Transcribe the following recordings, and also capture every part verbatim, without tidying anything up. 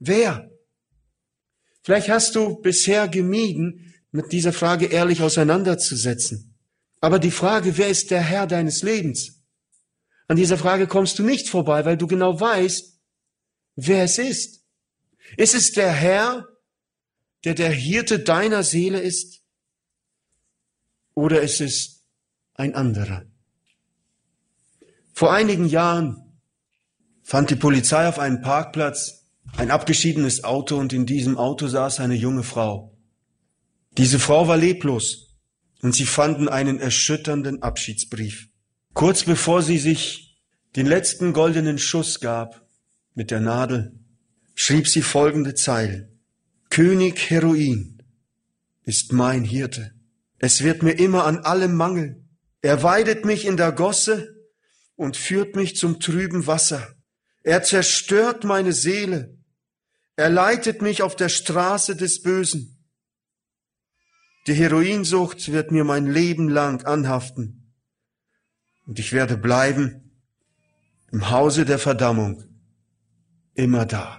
Wer? Vielleicht hast du bisher gemieden, mit dieser Frage ehrlich auseinanderzusetzen. Aber die Frage, wer ist der Herr deines Lebens? An dieser Frage kommst du nicht vorbei, weil du genau weißt, wer es ist. Ist es der Herr, der der Hirte deiner Seele ist? Oder ist es ein anderer? Vor einigen Jahren fand die Polizei auf einem Parkplatz ein abgeschiedenes Auto und in diesem Auto saß eine junge Frau. Diese Frau war leblos und sie fanden einen erschütternden Abschiedsbrief. Kurz bevor sie sich den letzten goldenen Schuss gab mit der Nadel, schrieb sie folgende Zeilen. König Heroin ist mein Hirte. Es wird mir immer an allem mangeln. Er weidet mich in der Gosse und führt mich zum trüben Wasser. Er zerstört meine Seele. Er leitet mich auf der Straße des Bösen. Die Heroinsucht wird mir mein Leben lang anhaften. Und ich werde bleiben im Hause der Verdammung, immer da.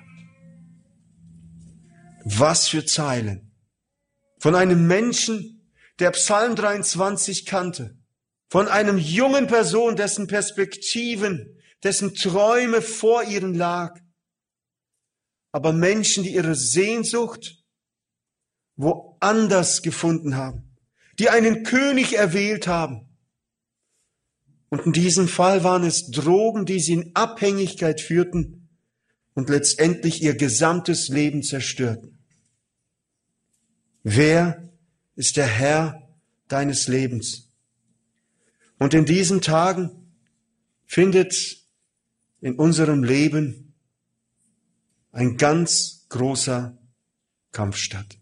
Was für Zeilen von einem Menschen, der Psalm dreiundzwanzig kannte, von einem jungen Person, dessen Perspektiven, dessen Träume vor ihnen lag, aber Menschen, die ihre Sehnsucht woanders gefunden haben, die einen König erwählt haben. Und in diesem Fall waren es Drogen, die sie in Abhängigkeit führten und letztendlich ihr gesamtes Leben zerstörten. Wer ist der Herr deines Lebens? Und in diesen Tagen findet in unserem Leben ein ganz großer Kampf statt.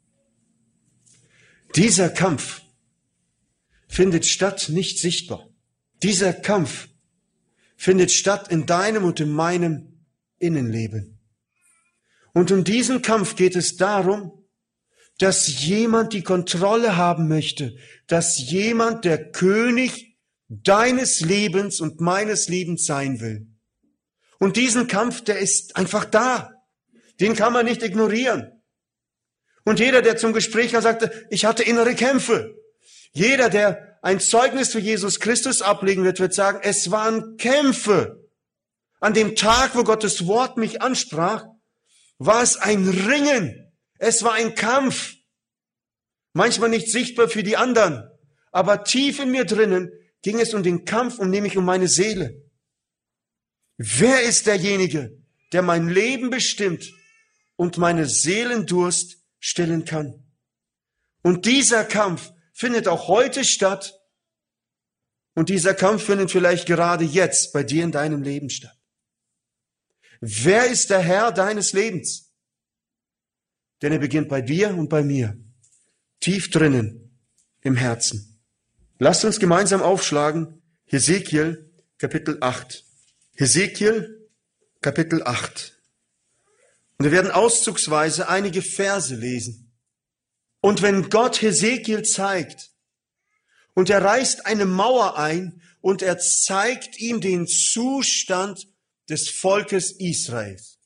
Dieser Kampf findet statt nicht sichtbar. Dieser Kampf findet statt in deinem und in meinem Innenleben. Und um diesen Kampf geht es darum, dass jemand die Kontrolle haben möchte, dass jemand der König deines Lebens und meines Lebens sein will. Und diesen Kampf, der ist einfach da. Den kann man nicht ignorieren. Und jeder, der zum Gespräch kam, sagte, ich hatte innere Kämpfe. Jeder, der ein Zeugnis für Jesus Christus ablegen wird, wird sagen, es waren Kämpfe. An dem Tag, wo Gottes Wort mich ansprach, war es ein Ringen. Es war ein Kampf. Manchmal nicht sichtbar für die anderen, aber tief in mir drinnen ging es um den Kampf und nämlich um meine Seele. Wer ist derjenige, der mein Leben bestimmt und meine Seelendurst stillen kann? Und dieser Kampf findet auch heute statt und dieser Kampf findet vielleicht gerade jetzt bei dir in deinem Leben statt. Wer ist der Herr deines Lebens? Denn er beginnt bei dir und bei mir, tief drinnen im Herzen. Lasst uns gemeinsam aufschlagen, Hesekiel Kapitel acht. Hesekiel Kapitel acht. Und wir werden auszugsweise einige Verse lesen. Und wenn Gott Hesekiel zeigt, und er reißt eine Mauer ein, und er zeigt ihm den Zustand des Volkes Israels.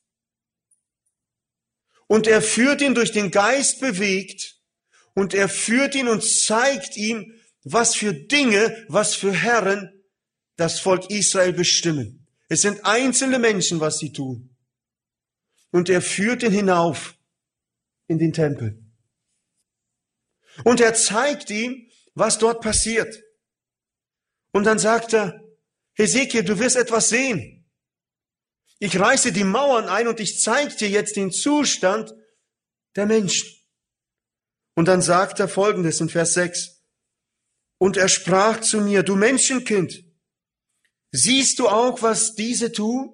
Und er führt ihn durch den Geist bewegt, und er führt ihn und zeigt ihm, was für Dinge, was für Herren das Volk Israel bestimmen. Es sind einzelne Menschen, was sie tun. Und er führt ihn hinauf in den Tempel. Und er zeigt ihm, was dort passiert. Und dann sagt er, Hesekiel, du wirst etwas sehen. Ich reiße die Mauern ein und ich zeige dir jetzt den Zustand der Menschen. Und dann sagt er Folgendes in Vers sechs. Und er sprach zu mir, du Menschenkind, siehst du auch, was diese tun?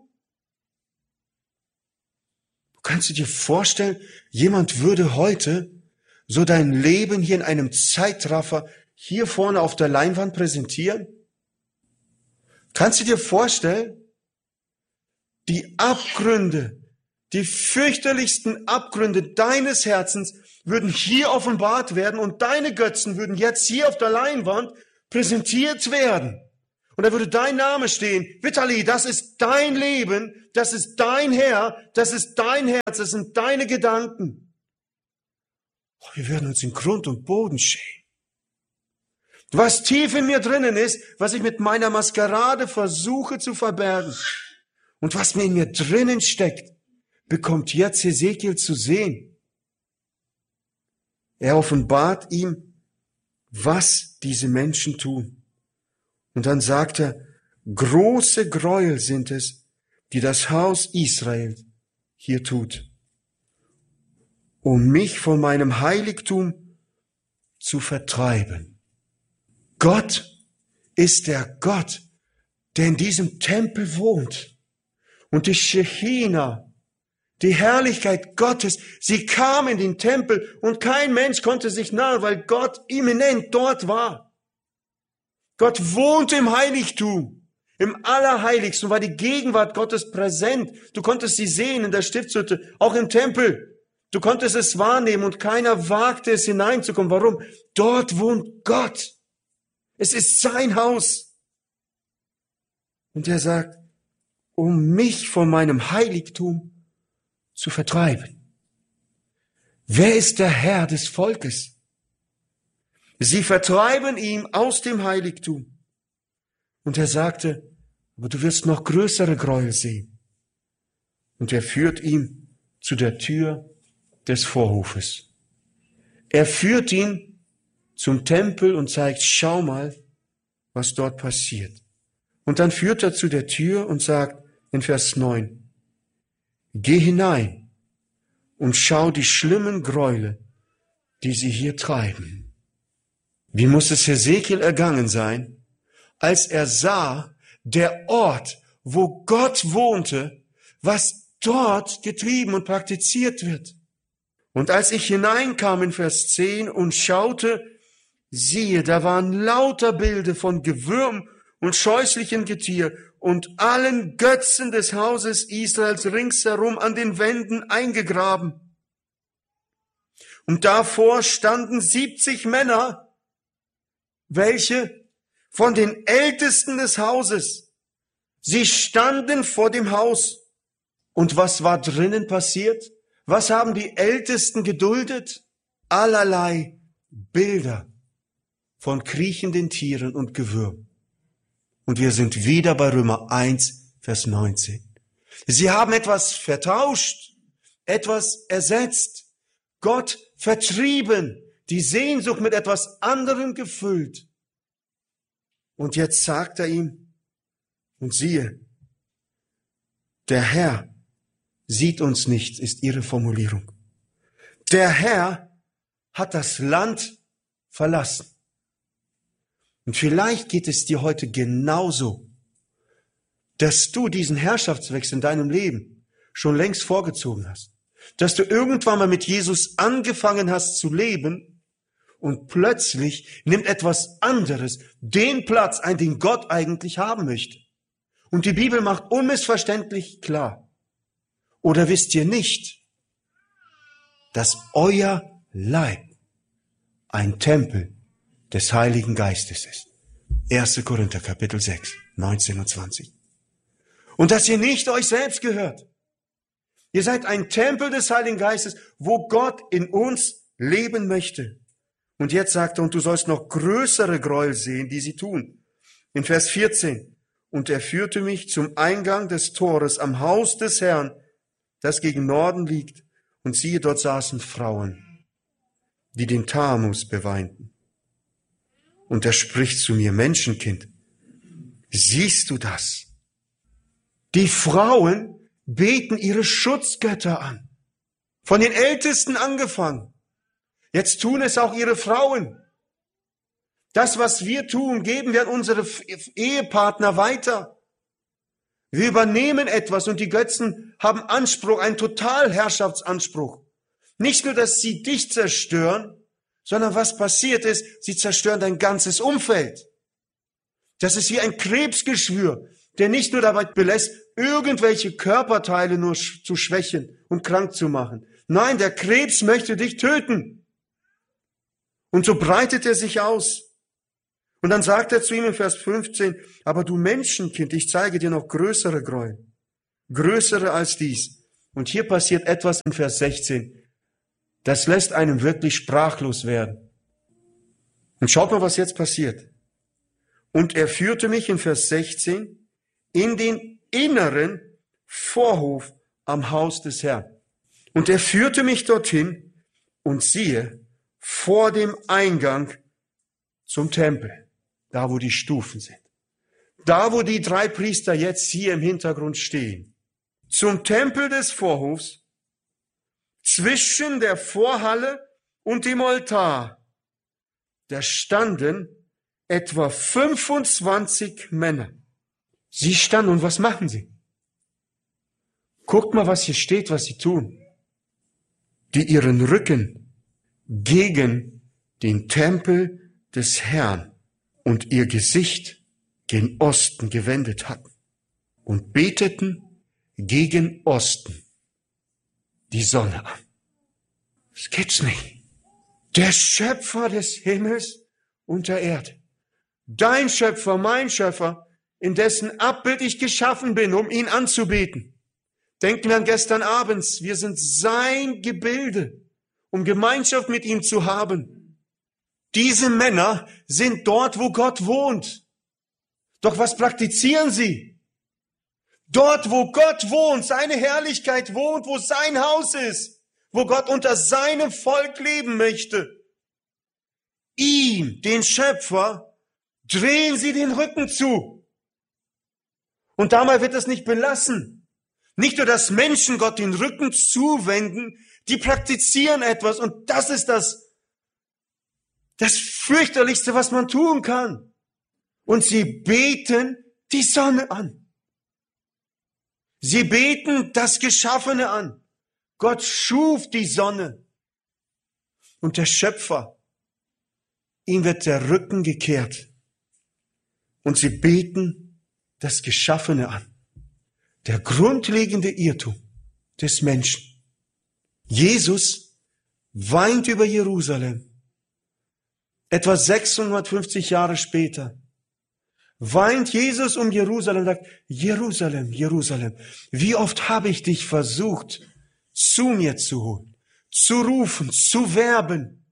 Kannst du dir vorstellen, jemand würde heute so dein Leben hier in einem Zeitraffer hier vorne auf der Leinwand präsentieren? Kannst du dir vorstellen, die Abgründe, die fürchterlichsten Abgründe deines Herzens würden hier offenbart werden und deine Götzen würden jetzt hier auf der Leinwand präsentiert werden. Und da würde dein Name stehen. Vitali, das ist dein Leben, das ist dein Herr, das ist dein Herz, das sind deine Gedanken. Oh, wir würden uns in Grund und Boden schämen. Was tief in mir drinnen ist, was ich mit meiner Maskerade versuche zu verbergen und was mir in mir drinnen steckt, bekommt jetzt Hesekiel zu sehen. Er offenbart ihm, was diese Menschen tun. Und dann sagt er, große Gräuel sind es, die das Haus Israel hier tut, um mich von meinem Heiligtum zu vertreiben. Gott ist der Gott, der in diesem Tempel wohnt. Und die Shechina, die Herrlichkeit Gottes, sie kam in den Tempel und kein Mensch konnte sich nahen, weil Gott immanent dort war. Gott wohnte im Heiligtum, im Allerheiligsten, war die Gegenwart Gottes präsent. Du konntest sie sehen in der Stiftshütte, auch im Tempel. Du konntest es wahrnehmen und keiner wagte es hineinzukommen. Warum? Dort wohnt Gott. Es ist sein Haus. Und er sagt, um mich von meinem Heiligtum zu vertreiben. Wer ist der Herr des Volkes? Sie vertreiben ihn aus dem Heiligtum. Und er sagte, aber du wirst noch größere Gräuel sehen. Und er führt ihn zu der Tür des Vorhofes. Er führt ihn zum Tempel und zeigt, schau mal, was dort passiert. Und dann führt er zu der Tür und sagt in Vers neun, geh hinein und schau die schlimmen Gräuele, die sie hier treiben. Wie muss es Hesekiel ergangen sein, als er sah, der Ort, wo Gott wohnte, was dort getrieben und praktiziert wird. Und als ich hineinkam in Vers zehn und schaute, siehe, da waren lauter Bilder von Gewürm und scheußlichen Getier und allen Götzen des Hauses Israels ringsherum an den Wänden eingegraben. Und davor standen siebzig Männer, welche von den Ältesten des Hauses, sie standen vor dem Haus. Und was war drinnen passiert? Was haben die Ältesten geduldet? Allerlei Bilder von kriechenden Tieren und Gewürm. Und wir sind wieder bei Römer eins, Vers neunzehn. Sie haben etwas vertauscht, etwas ersetzt, Gott vertrieben, die Sehnsucht mit etwas anderem gefüllt. Und jetzt sagt er ihm, und siehe, der Herr sieht uns nicht, ist ihre Formulierung. Der Herr hat das Land verlassen. Und vielleicht geht es dir heute genauso, dass du diesen Herrschaftswechsel in deinem Leben schon längst vorgezogen hast. Dass du irgendwann mal mit Jesus angefangen hast zu leben und plötzlich nimmt etwas anderes den Platz ein, den Gott eigentlich haben möchte. Und die Bibel macht unmissverständlich klar. Oder wisst ihr nicht, dass euer Leib ein Tempel des Heiligen Geistes ist. erster Korinther, Kapitel sechs, neunzehn und zwanzig. Und dass ihr nicht euch selbst gehört. Ihr seid ein Tempel des Heiligen Geistes, wo Gott in uns leben möchte. Und jetzt sagt er, und du sollst noch größere Gräuel sehen, die sie tun. In Vers vierzehn. Und er führte mich zum Eingang des Tores am Haus des Herrn, das gegen Norden liegt. Und siehe, dort saßen Frauen, die den Tammuz beweinten. Und er spricht zu mir, Menschenkind, siehst du das? Die Frauen beten ihre Schutzgötter an. Von den Ältesten angefangen. Jetzt tun es auch ihre Frauen. Das, was wir tun, geben wir an unsere Ehepartner weiter. Wir übernehmen etwas und die Götzen haben Anspruch, einen Totalherrschaftsanspruch. Nicht nur, dass sie dich zerstören, sondern was passiert ist, sie zerstören dein ganzes Umfeld. Das ist wie ein Krebsgeschwür, der nicht nur dabei belässt, irgendwelche Körperteile nur zu schwächen und krank zu machen. Nein, der Krebs möchte dich töten. Und so breitet er sich aus. Und dann sagt er zu ihm in Vers fünfzehn, aber du Menschenkind, ich zeige dir noch größere Gräuel, größere als dies. Und hier passiert etwas in Vers sechzehn, das lässt einem wirklich sprachlos werden. Und schaut mal, was jetzt passiert. Und er führte mich in Vers sechzehn in den inneren Vorhof am Haus des Herrn. Und er führte mich dorthin und siehe, vor dem Eingang zum Tempel, da wo die Stufen sind, da wo die drei Priester jetzt hier im Hintergrund stehen, zum Tempel des Vorhofs, zwischen der Vorhalle und dem Altar, da standen etwa fünfundzwanzig Männer. Sie standen, und was machen sie? Guckt mal, was hier steht, was sie tun. Die ihren Rücken gegen den Tempel des Herrn und ihr Gesicht gen Osten gewendet hatten und beteten gegen Osten die Sonne an. Das geht's nicht. Der Schöpfer des Himmels und der Erde. Dein Schöpfer, mein Schöpfer, in dessen Abbild ich geschaffen bin, um ihn anzubeten. Denken wir an gestern abends. Wir sind sein Gebilde, um Gemeinschaft mit ihm zu haben. Diese Männer sind dort, wo Gott wohnt. Doch was praktizieren sie? Dort, wo Gott wohnt, seine Herrlichkeit wohnt, wo sein Haus ist, wo Gott unter seinem Volk leben möchte. Ihm, den Schöpfer, drehen sie den Rücken zu. Und dabei wird es nicht belassen. Nicht nur, dass Menschen Gott den Rücken zuwenden, die praktizieren etwas, und das ist das, das fürchterlichste, was man tun kann. Und sie beten die Sonne an. Sie beten das Geschaffene an. Gott schuf die Sonne. Und der Schöpfer, ihm wird der Rücken gekehrt. Und sie beten das Geschaffene an. Der grundlegende Irrtum des Menschen. Jesus weint über Jerusalem. Etwa sechshundertfünfzig Jahre später weint Jesus um Jerusalem und sagt, Jerusalem, Jerusalem, wie oft habe ich dich versucht, zu mir zu holen, zu rufen, zu werben.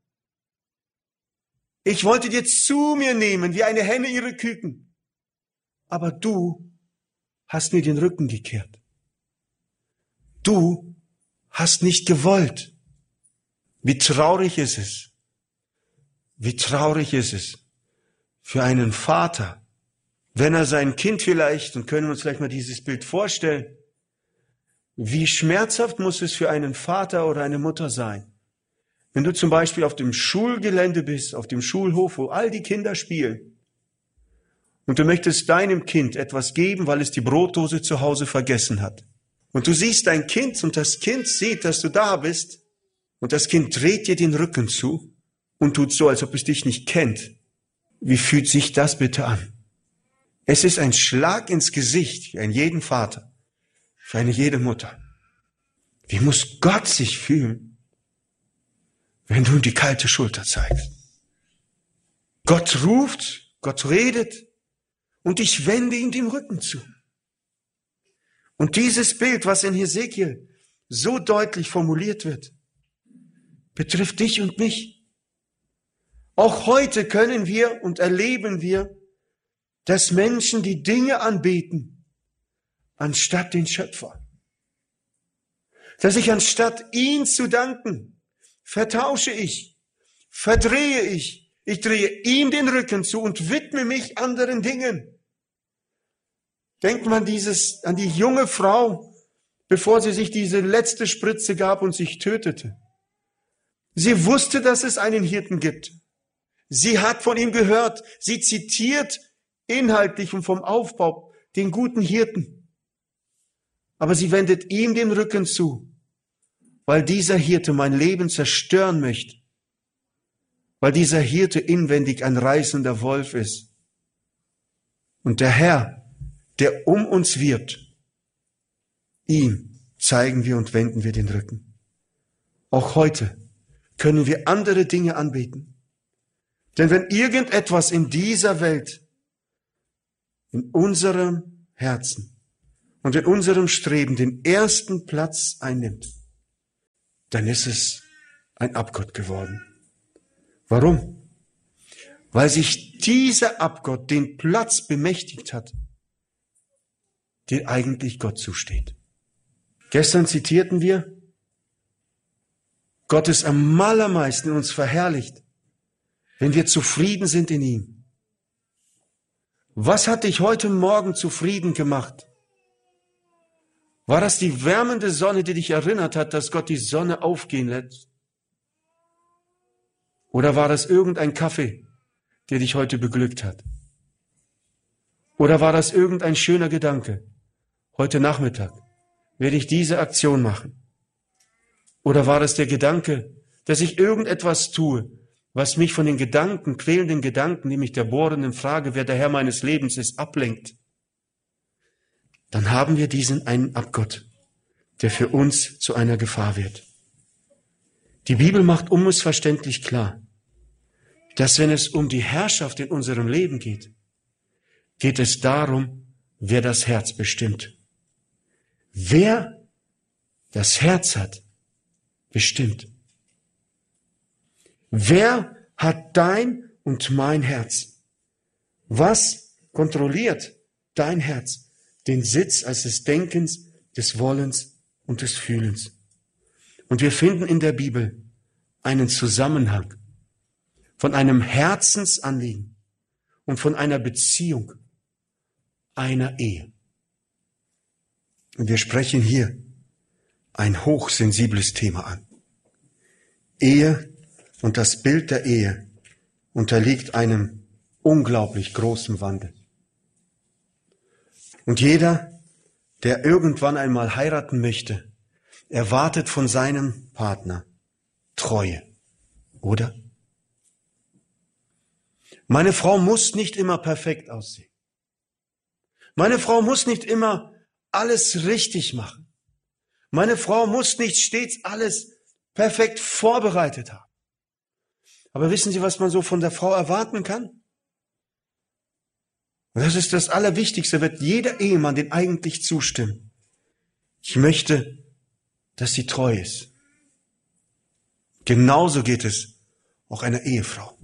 Ich wollte dir zu mir nehmen, wie eine Henne ihre Küken. Aber du hast mir den Rücken gekehrt. Du hast nicht gewollt. Wie traurig ist es. Wie traurig ist es für einen Vater, wenn er sein Kind vielleicht, und können wir uns vielleicht mal dieses Bild vorstellen, wie schmerzhaft muss es für einen Vater oder eine Mutter sein, wenn du zum Beispiel auf dem Schulgelände bist, auf dem Schulhof, wo all die Kinder spielen, und du möchtest deinem Kind etwas geben, weil es die Brotdose zu Hause vergessen hat. Und du siehst dein Kind, und das Kind sieht, dass du da bist, und das Kind dreht dir den Rücken zu und tut so, als ob es dich nicht kennt. Wie fühlt sich das bitte an? Es ist ein Schlag ins Gesicht für einen jeden Vater, für eine jede Mutter. Wie muss Gott sich fühlen, wenn du ihm die kalte Schulter zeigst? Gott ruft, Gott redet, und ich wende ihm den Rücken zu. Und dieses Bild, was in Hesekiel so deutlich formuliert wird, betrifft dich und mich. Auch heute können wir und erleben wir, dass Menschen die Dinge anbeten, anstatt den Schöpfer. Dass ich anstatt ihn zu danken, vertausche ich, verdrehe ich, ich drehe ihm den Rücken zu und widme mich anderen Dingen. Denkt man dieses, an die junge Frau, bevor sie sich diese letzte Spritze gab und sich tötete. Sie wusste, dass es einen Hirten gibt. Sie hat von ihm gehört. Sie zitiert inhaltlich und vom Aufbau den guten Hirten. Aber sie wendet ihm den Rücken zu, weil dieser Hirte mein Leben zerstören möchte. Weil dieser Hirte inwendig ein reißender Wolf ist. Und der Herr, der um uns wirbt, ihm zeigen wir und wenden wir den Rücken. Auch heute können wir andere Dinge anbeten. Denn wenn irgendetwas in dieser Welt, in unserem Herzen und in unserem Streben den ersten Platz einnimmt, dann ist es ein Abgott geworden. Warum? Weil sich dieser Abgott den Platz bemächtigt hat, der eigentlich Gott zusteht. Gestern zitierten wir, Gott ist am allermeisten in uns verherrlicht, wenn wir zufrieden sind in ihm. Was hat dich heute Morgen zufrieden gemacht? War das die wärmende Sonne, die dich erinnert hat, dass Gott die Sonne aufgehen lässt? Oder war das irgendein Kaffee, der dich heute beglückt hat? Oder war das irgendein schöner Gedanke? Heute Nachmittag werde ich diese Aktion machen. Oder war das der Gedanke, dass ich irgendetwas tue, was mich von den Gedanken, quälenden Gedanken, nämlich der bohrenden Frage, wer der Herr meines Lebens ist, ablenkt? Dann haben wir diesen einen Abgott, der für uns zu einer Gefahr wird. Die Bibel macht unmissverständlich klar, dass wenn es um die Herrschaft in unserem Leben geht, geht es darum, wer das Herz bestimmt. Wer das Herz hat, bestimmt. Wer hat dein und mein Herz? Was kontrolliert dein Herz? Den Sitz als des Denkens, des Wollens und des Fühlens. Und wir finden in der Bibel einen Zusammenhang von einem Herzensanliegen und von einer Beziehung, einer Ehe. Und wir sprechen hier ein hochsensibles Thema an. Ehe und das Bild der Ehe unterliegt einem unglaublich großen Wandel. Und jeder, der irgendwann einmal heiraten möchte, erwartet von seinem Partner Treue, oder? Meine Frau muss nicht immer perfekt aussehen. Meine Frau muss nicht immer alles richtig machen. Meine Frau muss nicht stets alles perfekt vorbereitet haben. Aber wissen Sie, was man so von der Frau erwarten kann? Und das ist das Allerwichtigste, wird jeder Ehemann den eigentlich zustimmen. Ich möchte, dass sie treu ist. Genauso geht es auch einer Ehefrau.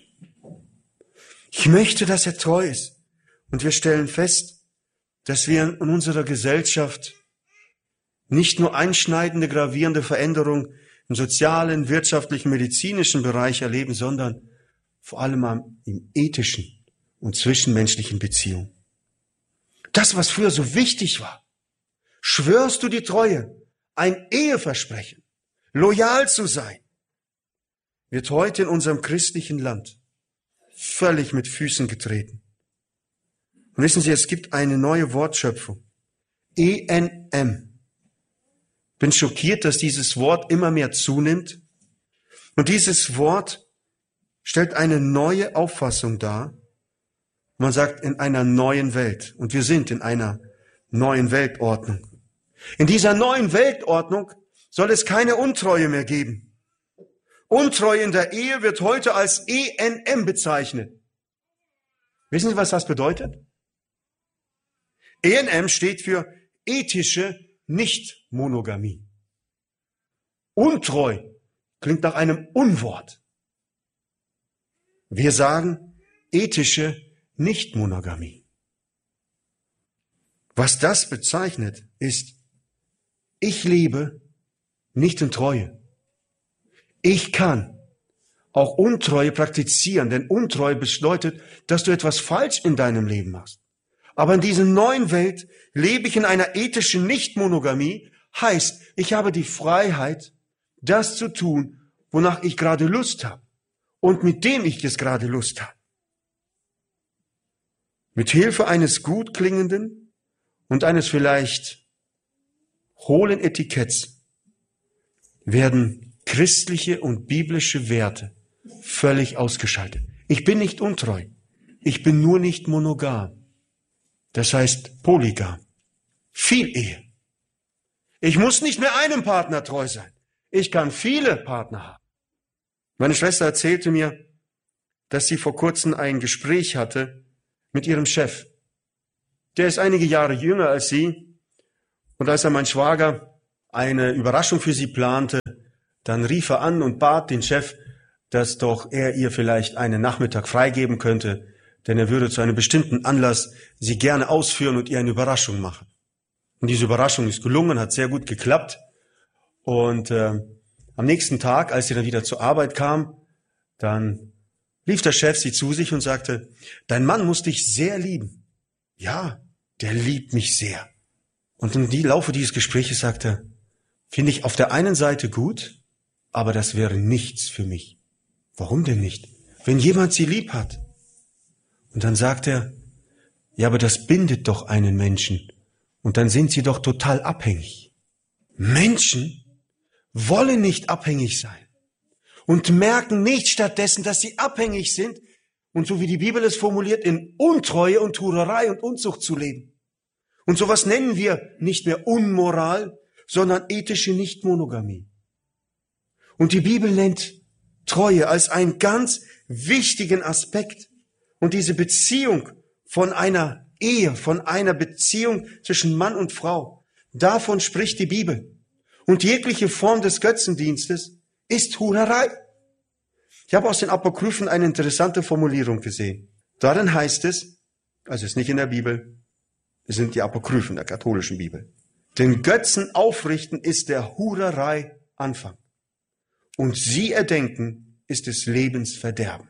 Ich möchte, dass er treu ist. Und wir stellen fest, dass wir in unserer Gesellschaft nicht nur einschneidende, gravierende Veränderungen im sozialen, wirtschaftlichen, medizinischen Bereich erleben, sondern vor allem im ethischen und zwischenmenschlichen Beziehungen. Das, was früher so wichtig war, schwörst du die Treue, ein Eheversprechen, loyal zu sein, wird heute in unserem christlichen Land völlig mit Füßen getreten. Und wissen Sie, es gibt eine neue Wortschöpfung. E N M. Bin schockiert, dass dieses Wort immer mehr zunimmt. Und dieses Wort stellt eine neue Auffassung dar. Man sagt, in einer neuen Welt. Und wir sind in einer neuen Weltordnung. In dieser neuen Weltordnung soll es keine Untreue mehr geben. Untreue in der Ehe wird heute als E N M bezeichnet. Wissen Sie, was das bedeutet? E N M steht für ethische Nichtmonogamie. Untreu klingt nach einem Unwort. Wir sagen ethische Nichtmonogamie. Was das bezeichnet, ist, ich lebe nicht in Treue. Ich kann auch Untreue praktizieren, denn Untreue bedeutet, dass du etwas falsch in deinem Leben machst. Aber in dieser neuen Welt lebe ich in einer ethischen Nichtmonogamie, heißt, ich habe die Freiheit, das zu tun, wonach ich gerade Lust habe und mit dem ich jetzt gerade Lust habe. Mit Hilfe eines gut klingenden und eines vielleicht hohlen Etiketts werden christliche und biblische Werte völlig ausgeschaltet. Ich bin nicht untreu. Ich bin nur nicht monogam. Das heißt polygam. Viel Ehe. Ich muss nicht mehr einem Partner treu sein. Ich kann viele Partner haben. Meine Schwester erzählte mir, dass sie vor kurzem ein Gespräch hatte mit ihrem Chef. Der ist einige Jahre jünger als sie. Und als er mein Schwager eine Überraschung für sie plante, dann rief er an und bat den Chef, dass doch er ihr vielleicht einen Nachmittag freigeben könnte, denn er würde zu einem bestimmten Anlass sie gerne ausführen und ihr eine Überraschung machen. Und diese Überraschung ist gelungen, hat sehr gut geklappt. Und äh, am nächsten Tag, als sie dann wieder zur Arbeit kam, dann rief der Chef sie zu sich und sagte, dein Mann muss dich sehr lieben. Ja, der liebt mich sehr. Und im Laufe dieses Gesprächs sagte er, finde ich auf der einen Seite gut, aber das wäre nichts für mich. Warum denn nicht? Wenn jemand sie lieb hat. Und dann sagt er, ja, aber das bindet doch einen Menschen. Und dann sind sie doch total abhängig. Menschen wollen nicht abhängig sein und merken nicht stattdessen, dass sie abhängig sind und so wie die Bibel es formuliert, in Untreue und Hurerei und Unzucht zu leben. Und sowas nennen wir nicht mehr Unmoral, sondern ethische Nichtmonogamie. Und die Bibel nennt Treue als einen ganz wichtigen Aspekt. Und diese Beziehung von einer Ehe, von einer Beziehung zwischen Mann und Frau, davon spricht die Bibel. Und jegliche Form des Götzendienstes ist Hurerei. Ich habe aus den Apokryphen eine interessante Formulierung gesehen. Darin heißt es, also es ist nicht in der Bibel, es sind die Apokryphen der katholischen Bibel. Denn Götzen aufrichten ist der Hurerei Anfang. Und sie erdenken ist des Lebens Verderben.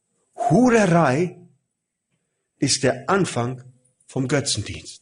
Hurerei ist der Anfang vom Götzendienst.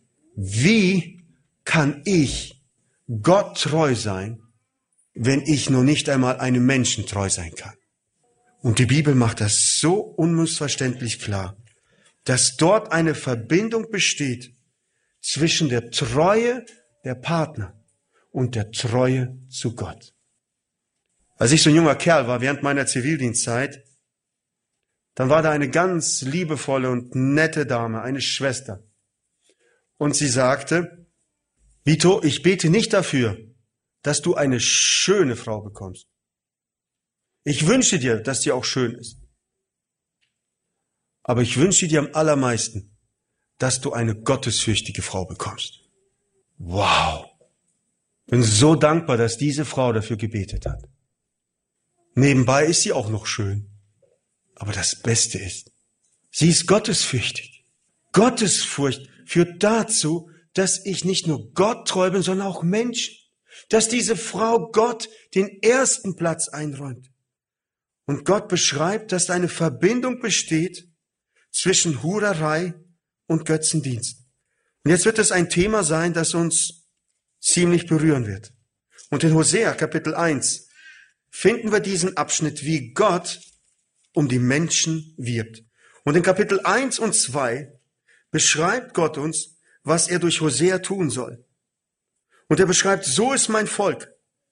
Wie kann ich Gott treu sein, wenn ich noch nicht einmal einem Menschen treu sein kann? Und die Bibel macht das so unmissverständlich klar, dass dort eine Verbindung besteht zwischen der Treue der Partner und der Treue zu Gott. Als ich so ein junger Kerl war während meiner Zivildienstzeit, dann war da eine ganz liebevolle und nette Dame, eine Schwester. Und sie sagte, Vito, ich bete nicht dafür, dass du eine schöne Frau bekommst. Ich wünsche dir, dass sie auch schön ist. Aber ich wünsche dir am allermeisten, dass du eine gottesfürchtige Frau bekommst. Wow! Bin so dankbar, dass diese Frau dafür gebetet hat. Nebenbei ist sie auch noch schön. Aber das Beste ist, sie ist gottesfürchtig. Gottesfurcht führt dazu, dass ich nicht nur Gott treu bin, sondern auch Menschen. Dass diese Frau Gott den ersten Platz einräumt. Und Gott beschreibt, dass eine Verbindung besteht zwischen Hurerei und Götzendienst. Und jetzt wird es ein Thema sein, das uns ziemlich berühren wird. Und in Hosea Kapitel eins finden wir diesen Abschnitt, wie Gott um die Menschen wirbt. Und in Kapitel eins und zwei beschreibt Gott uns, was er durch Hosea tun soll. Und er beschreibt, so ist mein Volk.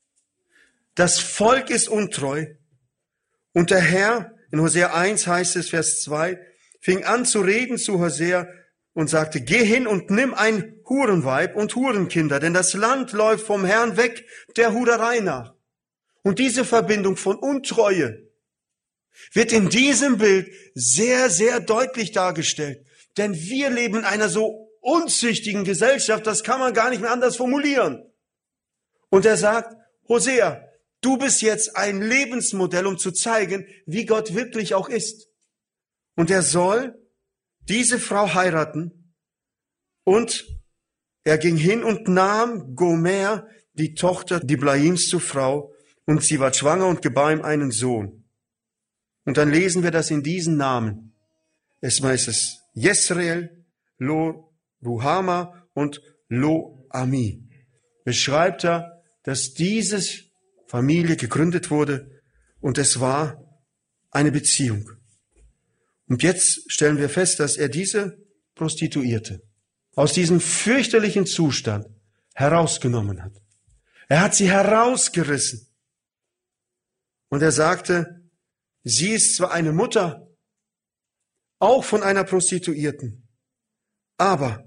Das Volk ist untreu. Und der Herr, in Hosea eins heißt es, Vers zwei, fing an zu reden zu Hosea und sagte, geh hin und nimm ein Hurenweib und Hurenkinder, denn das Land läuft vom Herrn weg der Hurerei nach. Und diese Verbindung von Untreue wird in diesem Bild sehr, sehr deutlich dargestellt. Denn wir leben in einer so unzüchtigen Gesellschaft, das kann man gar nicht mehr anders formulieren. Und er sagt, Hosea, du bist jetzt ein Lebensmodell, um zu zeigen, wie Gott wirklich auch ist. Und er soll diese Frau heiraten. Und er ging hin und nahm Gomer, die Tochter Diblaims, zur Frau. Und sie war schwanger und gebar ihm einen Sohn. Und dann lesen wir das in diesen Namen. Erstmal ist es Jesreel, Lo Ruhama und Lo Ami. Beschreibt er, dass diese Familie gegründet wurde und es war eine Beziehung. Und jetzt stellen wir fest, dass er diese Prostituierte aus diesem fürchterlichen Zustand herausgenommen hat. Er hat sie herausgerissen. Und er sagte, sie ist zwar eine Mutter, auch von einer Prostituierten, aber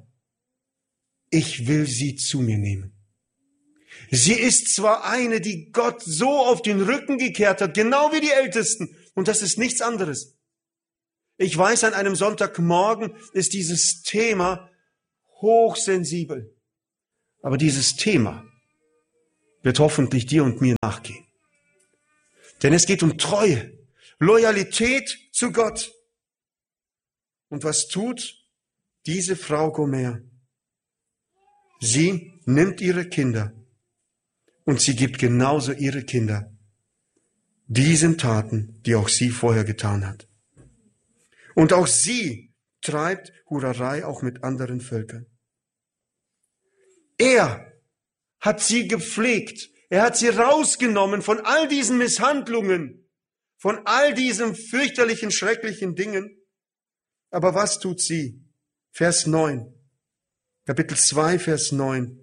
ich will sie zu mir nehmen. Sie ist zwar eine, die Gott so auf den Rücken gekehrt hat, genau wie die Ältesten, Und das ist nichts anderes. Ich weiß, an einem Sonntagmorgen ist dieses Thema hochsensibel. Aber dieses Thema wird hoffentlich dir und mir nachgehen. Denn es geht um Treue, Loyalität zu Gott. Und was tut diese Frau Gomer? Sie nimmt ihre Kinder und sie gibt genauso ihre Kinder diesen Taten, die auch sie vorher getan hat. Und auch sie treibt Hurerei auch mit anderen Völkern. Er hat sie gepflegt. Er hat sie rausgenommen von all diesen Misshandlungen, von all diesen fürchterlichen, schrecklichen Dingen. Aber was tut sie? Vers neun. Kapitel zwei, Vers neun.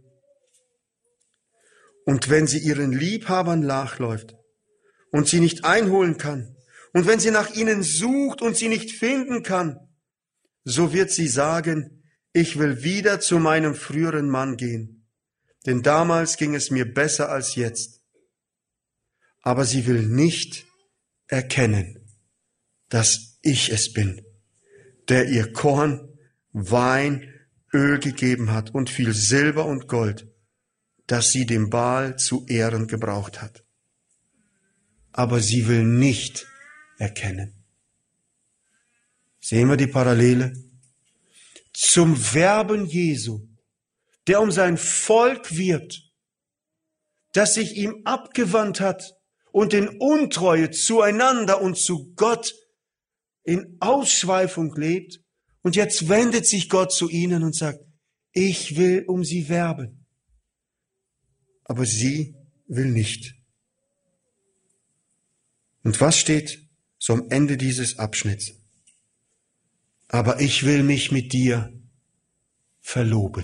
Und wenn sie ihren Liebhabern nachläuft und sie nicht einholen kann, und wenn sie nach ihnen sucht und sie nicht finden kann, so wird sie sagen, ich will wieder zu meinem früheren Mann gehen, denn damals ging es mir besser als jetzt. Aber sie will nicht erkennen, dass ich es bin, der ihr Korn, Wein, Öl gegeben hat und viel Silber und Gold, das sie dem Baal zu Ehren gebraucht hat. Aber sie will nicht erkennen. Sehen wir die Parallele? Zum Werben Jesu, der um sein Volk wirbt, das sich ihm abgewandt hat und in Untreue zueinander und zu Gott in Ausschweifung lebt. Und jetzt wendet sich Gott zu ihnen und sagt, ich will um sie werben. Aber sie will nicht. Und was steht so am Ende dieses Abschnitts? Aber ich will mich mit dir verloben.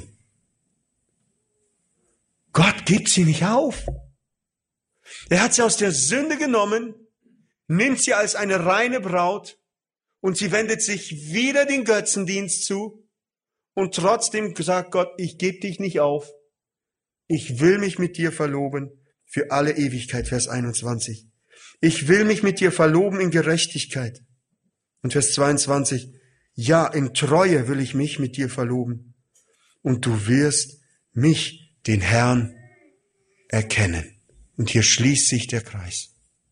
Gott gibt sie nicht auf. Er hat sie aus der Sünde genommen, nimmt sie als eine reine Braut und sie wendet sich wieder den Götzendienst zu und trotzdem sagt Gott, ich gebe dich nicht auf. Ich will mich mit dir verloben für alle Ewigkeit, Vers einundzwanzig. Ich will mich mit dir verloben in Gerechtigkeit. Und Vers zweiundzwanzig, ja, in Treue will ich mich mit dir verloben. Und du wirst mich, den Herrn, erkennen. Und hier schließt sich der Kreis.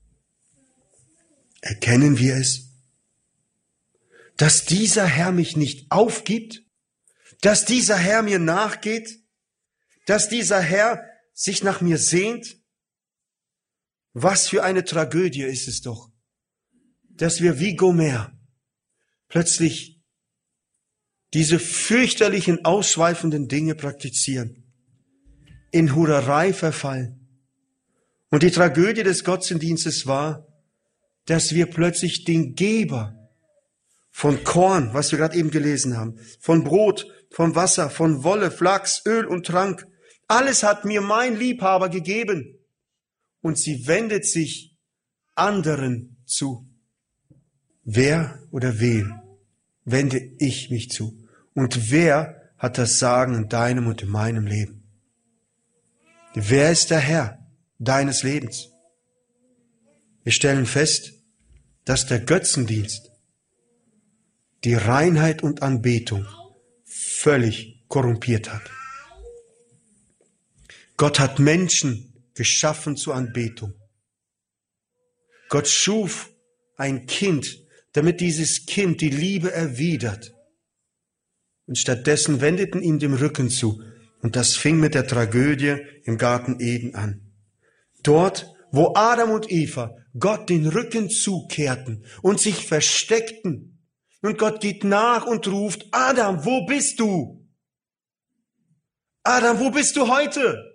Erkennen wir es? Dass dieser Herr mich nicht aufgibt? Dass dieser Herr mir nachgeht? Dass dieser Herr sich nach mir sehnt? Was für eine Tragödie ist es doch, dass wir wie Gomer plötzlich diese fürchterlichen, ausschweifenden Dinge praktizieren, in Hurerei verfallen. Und die Tragödie des Götzendienstes war, dass wir plötzlich den Geber von Korn, was wir gerade eben gelesen haben, von Brot, von Wasser, von Wolle, Flachs, Öl und Trank, alles hat mir mein Liebhaber gegeben. Und sie wendet sich anderen zu. Wer oder wem wende ich mich zu? Und wer hat das Sagen in deinem und in meinem Leben? Wer ist der Herr deines Lebens? Wir stellen fest, dass der Götzendienst die Reinheit und Anbetung völlig korrumpiert hat. Gott hat Menschen geschaffen zur Anbetung. Gott schuf ein Kind, damit dieses Kind die Liebe erwidert. Und stattdessen wendeten ihm den Rücken zu. Und das fing mit der Tragödie im Garten Eden an. Dort, wo Adam und Eva Gott den Rücken zukehrten und sich versteckten. Und Gott geht nach und ruft, Adam, wo bist du? Adam, wo bist du heute?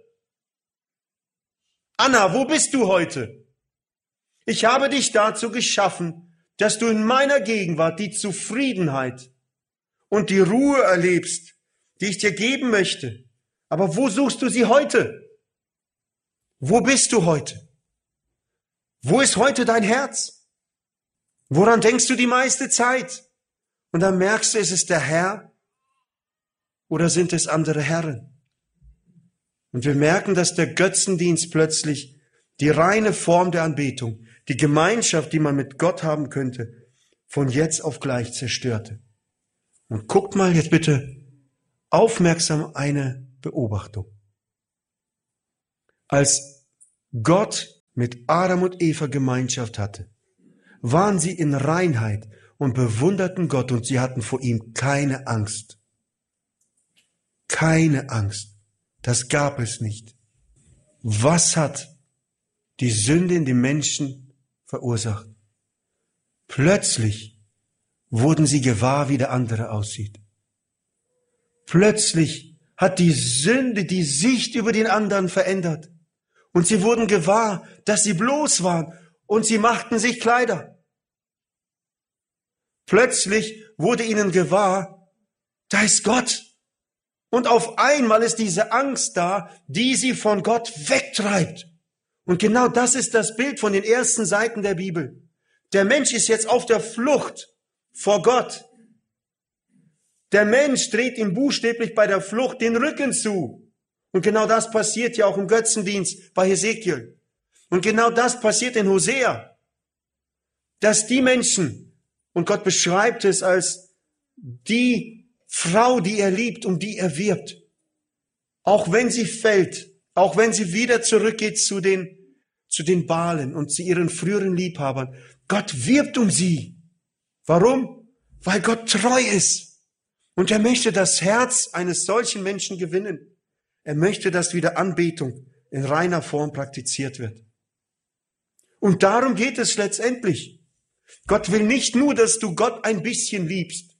Anna, wo bist du heute? Ich habe dich dazu geschaffen, dass du in meiner Gegenwart die Zufriedenheit und die Ruhe erlebst, die ich dir geben möchte. Aber wo suchst du sie heute? Wo bist du heute? Wo ist heute dein Herz? Woran denkst du die meiste Zeit? Und dann merkst du, ist es der Herr oder sind es andere Herren? Und wir merken, dass der Götzendienst plötzlich die reine Form der Anbetung, die Gemeinschaft, die man mit Gott haben könnte, von jetzt auf gleich zerstörte. Und guckt mal jetzt bitte aufmerksam eine Beobachtung. Als Gott mit Adam und Eva Gemeinschaft hatte, waren sie in Reinheit und bewunderten Gott und sie hatten vor ihm keine Angst. Keine Angst. Das gab es nicht. Was hat die Sünde in den Menschen verursacht? Plötzlich wurden sie gewahr, wie der andere aussieht. Plötzlich hat die Sünde die Sicht über den anderen verändert. Und sie wurden gewahr, dass sie bloß waren und sie machten sich Kleider. Plötzlich wurde ihnen gewahr, da ist Gott. Und auf einmal ist diese Angst da, die sie von Gott wegtreibt. Und genau das ist das Bild von den ersten Seiten der Bibel. Der Mensch ist jetzt auf der Flucht vor Gott. Der Mensch dreht ihm buchstäblich bei der Flucht den Rücken zu. Und genau das passiert ja auch im Götzendienst bei Hesekiel. Und genau das passiert in Hosea. Dass die Menschen, und Gott beschreibt es als die Frau, die er liebt, um die er wirbt, auch wenn sie fällt, auch wenn sie wieder zurückgeht zu den, zu den Baalen und zu ihren früheren Liebhabern, Gott wirbt um sie. Warum? Weil Gott treu ist. Und er möchte das Herz eines solchen Menschen gewinnen. Er möchte, dass wieder Anbetung in reiner Form praktiziert wird. Und darum geht es letztendlich. Gott will nicht nur, dass du Gott ein bisschen liebst.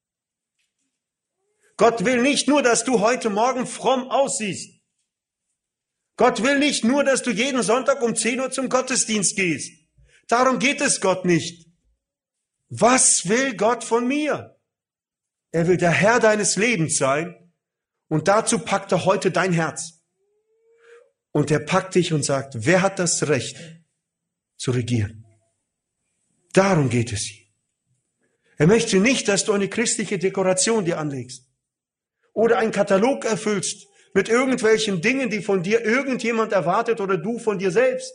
Gott will nicht nur, dass du heute Morgen fromm aussiehst. Gott will nicht nur, dass du jeden Sonntag um zehn Uhr zum Gottesdienst gehst. Darum geht es Gott nicht. Was will Gott von mir? Er will der Herr deines Lebens sein und dazu packt er heute dein Herz. Und er packt dich und sagt, wer hat das Recht zu regieren? Darum geht es ihm. Er möchte nicht, dass du eine christliche Dekoration dir anlegst oder einen Katalog erfüllst mit irgendwelchen Dingen, die von dir irgendjemand erwartet oder du von dir selbst.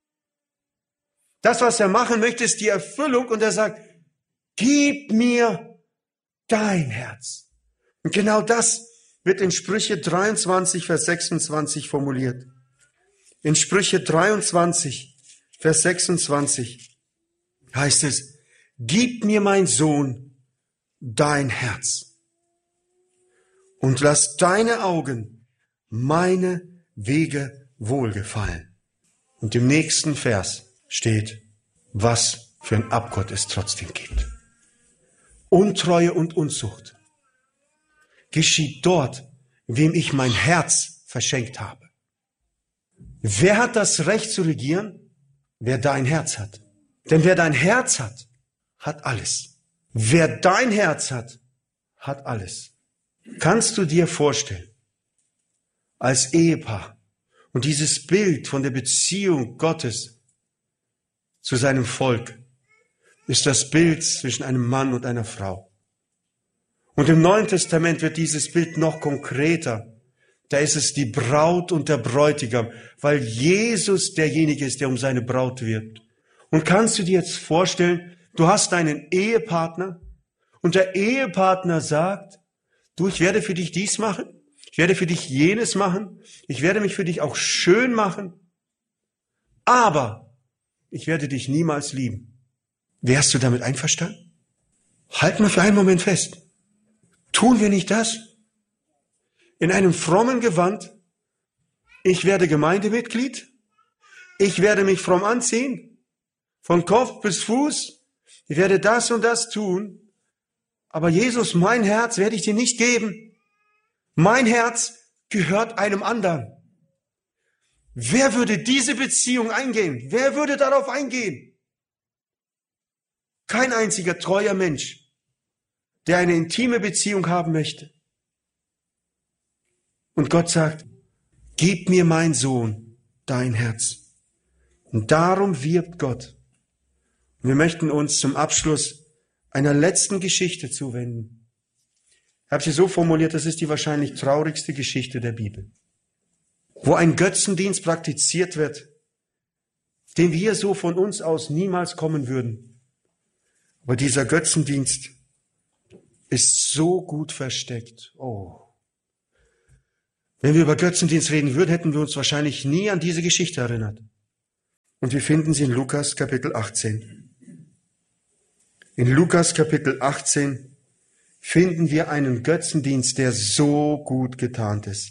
Das, was er machen möchte, ist die Erfüllung und er sagt, gib mir dein Herz. Und genau das wird in Sprüche dreiundzwanzig, Vers sechsundzwanzig formuliert. In Sprüche dreiundzwanzig, Vers sechsundzwanzig heißt es, gib mir, mein Sohn, dein Herz und lass deine Augen meine Wege wohlgefallen. Und im nächsten Vers steht, was für ein Abgott es trotzdem gibt. Untreue und Unzucht geschieht dort, wem ich mein Herz verschenkt habe. Wer hat das Recht zu regieren? Wer dein Herz hat. Denn wer dein Herz hat, hat alles. Wer dein Herz hat, hat alles. Kannst du dir vorstellen, als Ehepaar und dieses Bild von der Beziehung Gottes zu seinem Volk ist das Bild zwischen einem Mann und einer Frau. Und im Neuen Testament wird dieses Bild noch konkreter. Da ist es die Braut und der Bräutigam, weil Jesus derjenige ist, der um seine Braut wirbt. Und kannst du dir jetzt vorstellen, du hast einen Ehepartner und der Ehepartner sagt, du, ich werde für dich dies machen, ich werde für dich jenes machen, ich werde mich für dich auch schön machen, aber ich werde dich niemals lieben. Wärst du damit einverstanden? Halt mal für einen Moment fest. Tun wir nicht das? In einem frommen Gewand, ich werde Gemeindemitglied, ich werde mich fromm anziehen, von Kopf bis Fuß, ich werde das und das tun, aber Jesus, mein Herz werde ich dir nicht geben. Mein Herz gehört einem anderen. Wer würde diese Beziehung eingehen? Wer würde darauf eingehen? Kein einziger treuer Mensch, der eine intime Beziehung haben möchte. Und Gott sagt, gib mir, mein Sohn, dein Herz. Und darum wirbt Gott. Und wir möchten uns zum Abschluss einer letzten Geschichte zuwenden. Ich habe sie so formuliert, das ist die wahrscheinlich traurigste Geschichte der Bibel. Wo ein Götzendienst praktiziert wird, den wir so von uns aus niemals kommen würden. Aber dieser Götzendienst ist so gut versteckt. Oh. Wenn wir über Götzendienst reden würden, hätten wir uns wahrscheinlich nie an diese Geschichte erinnert. Und wir finden sie in Lukas Kapitel achtzehn. In Lukas Kapitel achtzehn finden wir einen Götzendienst, der so gut getarnt ist.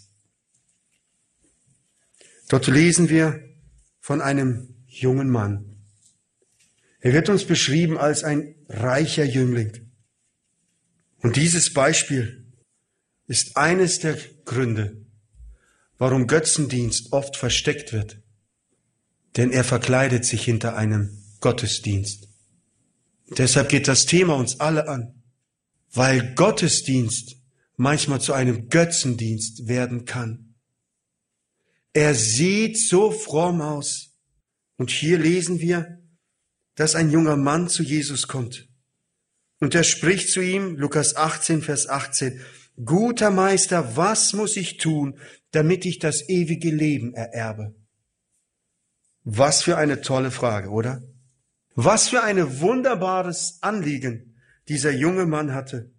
Dort lesen wir von einem jungen Mann. Er wird uns beschrieben als ein reicher Jüngling. Und dieses Beispiel ist eines der Gründe, warum Götzendienst oft versteckt wird. Denn er verkleidet sich hinter einem Gottesdienst. Deshalb geht das Thema uns alle an, weil Gottesdienst manchmal zu einem Götzendienst werden kann. Er sieht so fromm aus. Und hier lesen wir, dass ein junger Mann zu Jesus kommt. Und er spricht zu ihm, Lukas achtzehn, Vers achtzehn, Guter Meister, was muss ich tun, damit ich das ewige Leben ererbe? Was für eine tolle Frage, oder? Was für ein wunderbares Anliegen dieser junge Mann hatte.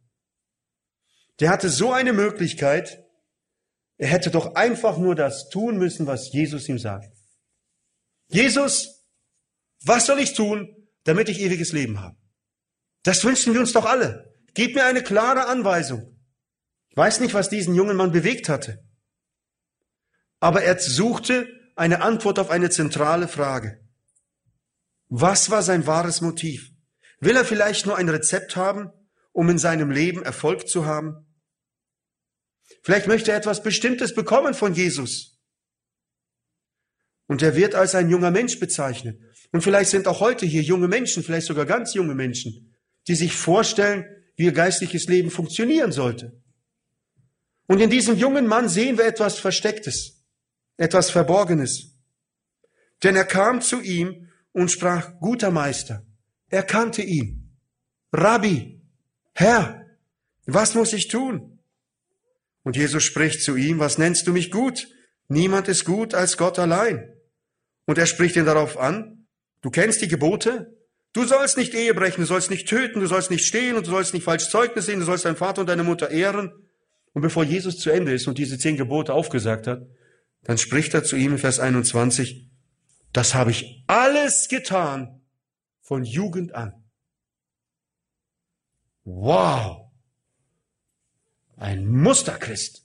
Der hatte so eine Möglichkeit, er hätte doch einfach nur das tun müssen, was Jesus ihm sagt. Jesus, was soll ich tun, damit ich ewiges Leben habe? Das wünschen wir uns doch alle. Gib mir eine klare Anweisung. Ich weiß nicht, was diesen jungen Mann bewegt hatte. Aber er suchte eine Antwort auf eine zentrale Frage. Was war sein wahres Motiv? Will er vielleicht nur ein Rezept haben, um in seinem Leben Erfolg zu haben? Vielleicht möchte er etwas Bestimmtes bekommen von Jesus. Und er wird als ein junger Mensch bezeichnet. Und vielleicht sind auch heute hier junge Menschen, vielleicht sogar ganz junge Menschen, die sich vorstellen, wie ihr geistliches Leben funktionieren sollte. Und in diesem jungen Mann sehen wir etwas Verstecktes, etwas Verborgenes. Denn er kam zu ihm und sprach, guter Meister. Er kannte ihn. Rabbi, Herr, was muss ich tun? Und Jesus spricht zu ihm, was nennst du mich gut? Niemand ist gut als Gott allein. Und er spricht ihn darauf an, du kennst die Gebote? Du sollst nicht Ehe brechen, du sollst nicht töten, du sollst nicht stehlen und du sollst nicht falsch Zeugnis sehen, du sollst deinen Vater und deine Mutter ehren. Und bevor Jesus zu Ende ist und diese zehn Gebote aufgesagt hat, dann spricht er zu ihm in Vers einundzwanzig, das habe ich alles getan von Jugend an. Wow! Ein Musterchrist.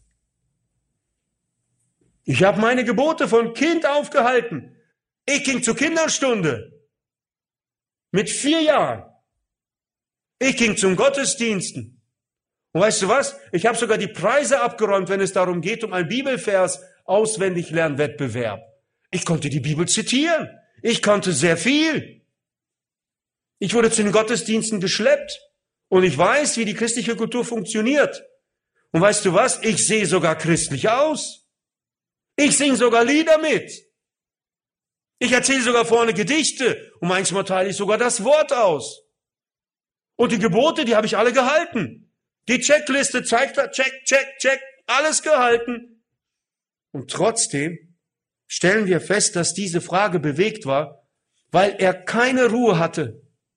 Ich habe meine Gebote von Kind aufgehalten. Ich ging zur Kinderstunde. Mit vier Jahren. Ich ging zum Gottesdiensten. Und weißt du was? Ich habe sogar die Preise abgeräumt, wenn es darum geht, um einen Bibelvers auswendig Lernwettbewerb. Ich konnte die Bibel zitieren. Ich konnte sehr viel. Ich wurde zu den Gottesdiensten geschleppt. Und ich weiß, wie die christliche Kultur funktioniert. Und weißt du was? Ich sehe sogar christlich aus. Ich singe sogar Lieder mit. Ich erzähle sogar vorne Gedichte. Und manchmal teile ich sogar das Wort aus. Und die Gebote, die habe ich alle gehalten. Die Checkliste zeigt, check, check, check, alles gehalten. Und trotzdem stellen wir fest, dass diese Frage bewegt war, weil er keine Ruhe hatte.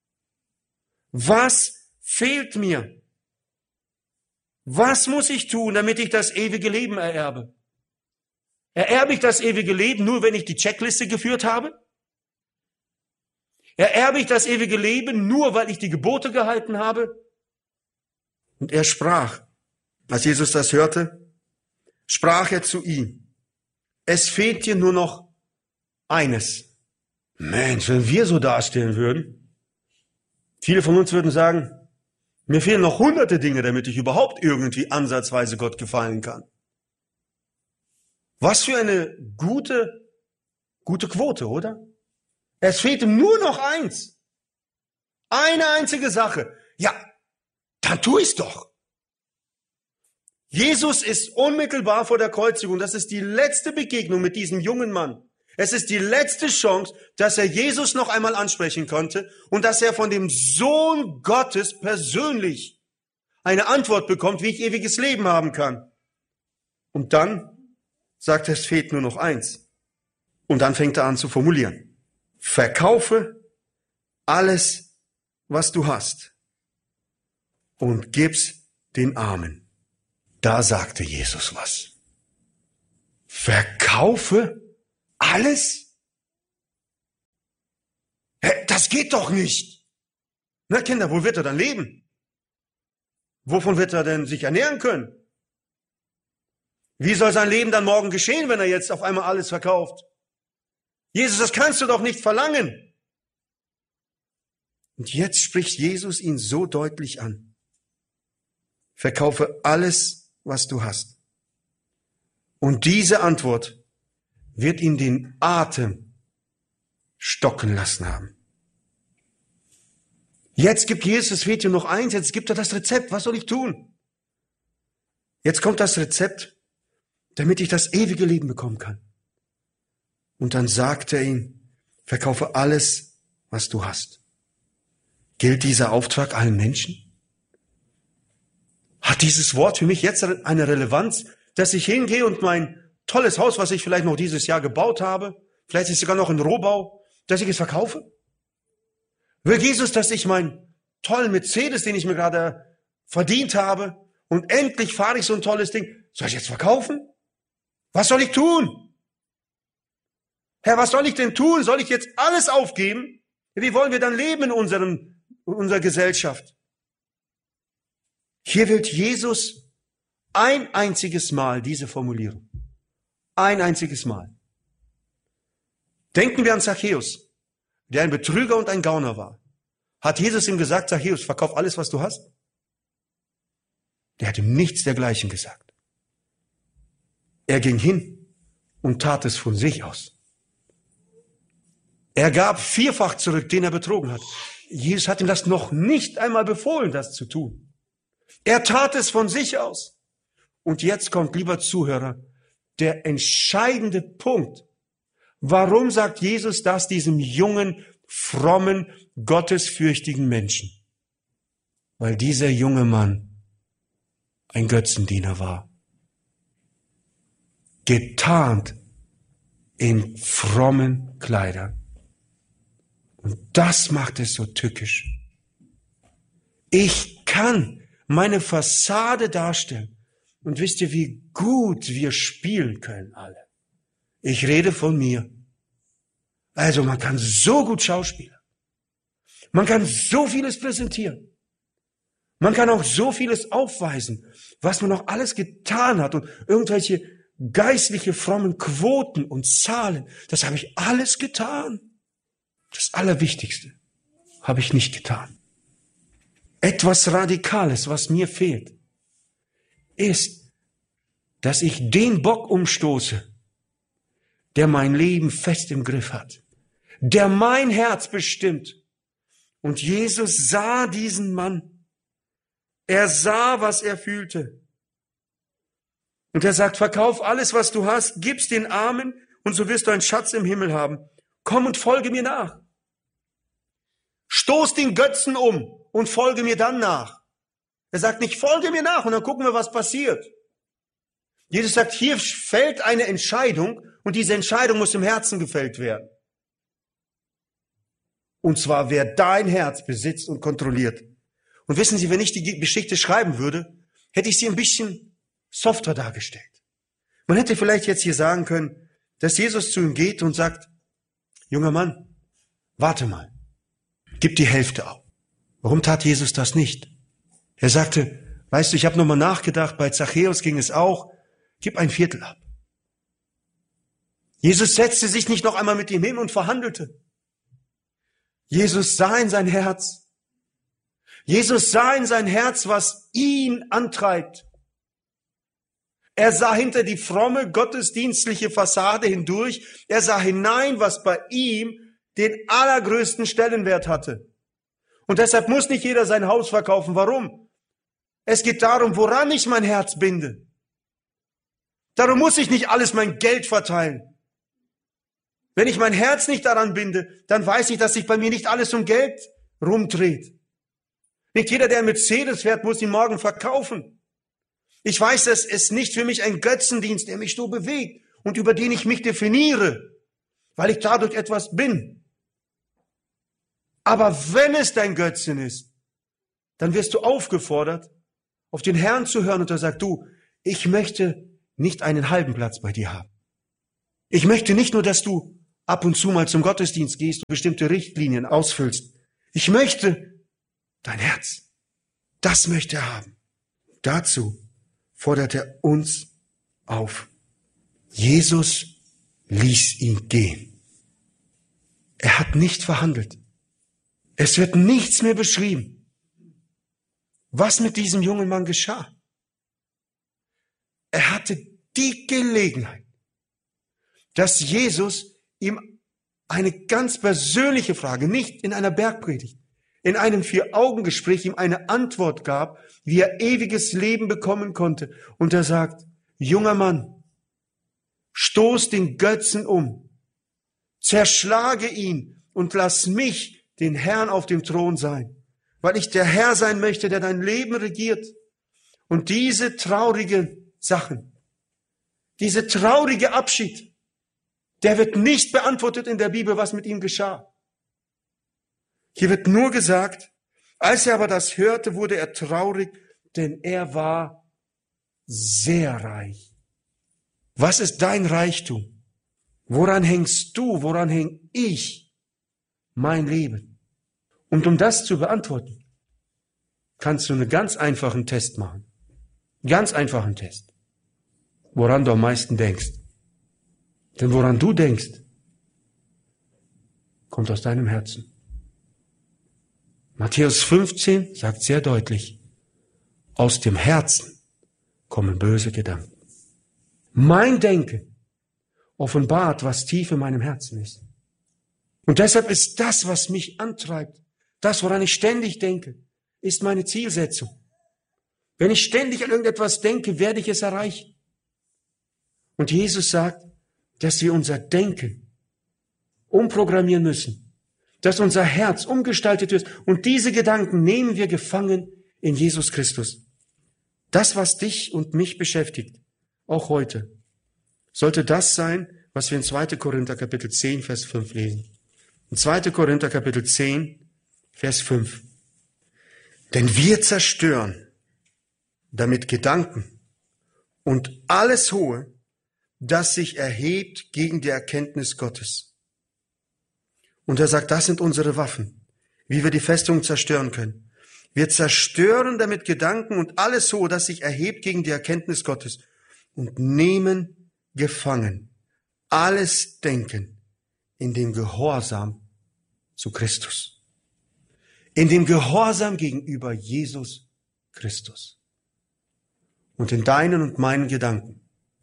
Was fehlt mir? Was muss ich tun, damit ich das ewige Leben ererbe? Ererbe ich das ewige Leben nur, wenn ich die Checkliste geführt habe? Ererbe ich das ewige Leben nur, weil ich die Gebote gehalten habe? Und er sprach, als Jesus das hörte, sprach er zu ihm, es fehlt dir nur noch eines. Mensch, wenn wir so darstellen würden, viele von uns würden sagen, mir fehlen noch hunderte Dinge, damit ich überhaupt irgendwie ansatzweise Gott gefallen kann. Was für eine gute, gute Quote, oder? Es fehlt ihm nur noch eins. Eine einzige Sache. Ja, dann tu ich's doch. Jesus ist unmittelbar vor der Kreuzigung. Das ist die letzte Begegnung mit diesem jungen Mann. Es ist die letzte Chance, dass er Jesus noch einmal ansprechen konnte und dass er von dem Sohn Gottes persönlich eine Antwort bekommt, wie ich ewiges Leben haben kann. Und dann sagt er, es fehlt nur noch eins. Und dann fängt er an zu formulieren. verkaufe alles, was du hast und gib's den Armen. Da sagte Jesus was. Verkaufe alles? Das geht doch nicht. Na Kinder, wo wird er dann leben? Wovon wird er denn sich ernähren können? Wie soll sein Leben dann morgen geschehen, wenn er jetzt auf einmal alles verkauft? Jesus, das kannst du doch nicht verlangen. Und jetzt spricht Jesus ihn so deutlich an. Verkaufe alles, was du hast. Und diese Antwort wird ihn den Atem stocken lassen haben. Jetzt gibt Jesus das Mädchen noch eins, jetzt gibt er das Rezept. Was soll ich tun? Jetzt kommt das Rezept, damit ich das ewige Leben bekommen kann. Und dann sagt er ihm, verkaufe alles, was du hast. Gilt dieser Auftrag allen Menschen? Hat dieses Wort für mich jetzt eine Relevanz, dass ich hingehe und mein tolles Haus, was ich vielleicht noch dieses Jahr gebaut habe, vielleicht ist es sogar noch ein Rohbau, dass ich es verkaufe? Will Jesus, dass ich meinen tollen Mercedes, den ich mir gerade verdient habe, und endlich fahre ich so ein tolles Ding, soll ich jetzt verkaufen? Was soll ich tun? Herr, was soll ich denn tun? Soll ich jetzt alles aufgeben? Wie wollen wir dann leben in unserem, in unserer Gesellschaft? Hier wählt Jesus ein einziges Mal diese Formulierung. Ein einziges Mal. Denken wir an Zachäus, der ein Betrüger und ein Gauner war. Hat Jesus ihm gesagt, Zachäus, verkauf alles, was du hast? Der hat ihm nichts dergleichen gesagt. Er ging hin und tat es von sich aus. Er gab vierfach zurück, den er betrogen hat. Jesus hat ihm das noch nicht einmal befohlen, das zu tun. Er tat es von sich aus. Und jetzt kommt, lieber Zuhörer, der entscheidende Punkt. Warum sagt Jesus das diesem jungen, frommen, gottesfürchtigen Menschen? Weil dieser junge Mann ein Götzendiener war. Getarnt in frommen Kleidern. Und das macht es so tückisch. Ich kann meine Fassade darstellen. Und wisst ihr, wie gut wir spielen können alle? Ich rede von mir. Also man kann so gut schauspielen. Man kann so vieles präsentieren. Man kann auch so vieles aufweisen, was man noch alles getan hat und irgendwelche geistliche, frommen Quoten und Zahlen. Das habe ich alles getan. Das Allerwichtigste habe ich nicht getan. Etwas Radikales, was mir fehlt, ist, dass ich den Bock umstoße, der mein Leben fest im Griff hat, der mein Herz bestimmt. Und Jesus sah diesen Mann. Er sah, was er fühlte. Und er sagt, verkauf alles, was du hast, gib's den Armen und so wirst du einen Schatz im Himmel haben. Komm und folge mir nach. Stoß den Götzen um und folge mir dann nach. Er sagt nicht, folge mir nach und dann gucken wir, was passiert. Jesus sagt, hier fällt eine Entscheidung und diese Entscheidung muss im Herzen gefällt werden. Und zwar, wer dein Herz besitzt und kontrolliert. Und wissen Sie, wenn ich die Geschichte schreiben würde, hätte ich sie ein bisschen softer dargestellt. Man hätte vielleicht jetzt hier sagen können, dass Jesus zu ihm geht und sagt, junger Mann, warte mal, gib die Hälfte auf. Warum tat Jesus das nicht? Er sagte, weißt du, ich habe nochmal nachgedacht, bei Zachäus ging es auch, gib ein Viertel ab. Jesus setzte sich nicht noch einmal mit ihm hin und verhandelte. Jesus sah in sein Herz. Jesus sah in sein Herz, was ihn antreibt. Er sah hinter die fromme, gottesdienstliche Fassade hindurch. Er sah hinein, was bei ihm den allergrößten Stellenwert hatte. Und deshalb muss nicht jeder sein Haus verkaufen. Warum? Es geht darum, woran ich mein Herz binde. Darum muss ich nicht alles mein Geld verteilen. Wenn ich mein Herz nicht daran binde, dann weiß ich, dass sich bei mir nicht alles um Geld rumdreht. Nicht jeder, der ein Mercedes fährt, muss ihn morgen verkaufen. Ich weiß, dass es nicht für mich ein Götzendienst, der mich so bewegt und über den ich mich definiere, weil ich dadurch etwas bin. Aber wenn es dein Götzen ist, dann wirst du aufgefordert, auf den Herrn zu hören und er sagt, du, ich möchte nicht einen halben Platz bei dir haben. Ich möchte nicht nur, dass du ab und zu mal zum Gottesdienst gehst und bestimmte Richtlinien ausfüllst. Ich möchte dein Herz. Das möchte er haben. Dazu fordert er uns auf. Jesus ließ ihn gehen. Er hat nicht verhandelt. Es wird nichts mehr beschrieben, was mit diesem jungen Mann geschah. Er hatte die Gelegenheit, dass Jesus ihm eine ganz persönliche Frage, nicht in einer Bergpredigt, in einem Vier-Augen-Gespräch ihm eine Antwort gab, wie er ewiges Leben bekommen konnte. Und er sagt, junger Mann, stoß den Götzen um, zerschlage ihn und lass mich den Herrn auf dem Thron sein, weil ich der Herr sein möchte, der dein Leben regiert. Und diese traurigen Sachen, diese traurige Abschied, der wird nicht beantwortet in der Bibel, was mit ihm geschah. Hier wird nur gesagt, als er aber das hörte, wurde er traurig, denn er war sehr reich. Was ist dein Reichtum? Woran hängst du? Woran häng ich mein Leben? Und um das zu beantworten, kannst du einen ganz einfachen Test machen. Ganz einfachen Test. Woran du am meisten denkst. Denn woran du denkst, kommt aus deinem Herzen. Matthäus fünfzehn sagt sehr deutlich, aus dem Herzen kommen böse Gedanken. Mein Denken offenbart, was tief in meinem Herzen ist. Und deshalb ist das, was mich antreibt, das, woran ich ständig denke, ist meine Zielsetzung. Wenn ich ständig an irgendetwas denke, werde ich es erreichen. Und Jesus sagt, dass wir unser Denken umprogrammieren müssen, dass unser Herz umgestaltet wird. Und diese Gedanken nehmen wir gefangen in Jesus Christus. Das, was dich und mich beschäftigt, auch heute, sollte das sein, was wir in zweiter Korinther Kapitel zehn, Vers fünf lesen. In zweiter Korinther Kapitel zehn, Vers fünf. Denn wir zerstören damit Gedanken und alles Hohe, das sich erhebt gegen die Erkenntnis Gottes. Und er sagt, das sind unsere Waffen, wie wir die Festungen zerstören können. Wir zerstören damit Gedanken und alles so, das sich erhebt gegen die Erkenntnis Gottes und nehmen gefangen alles Denken in dem Gehorsam zu Christus. In dem Gehorsam gegenüber Jesus Christus. Und in deinen und meinen Gedanken.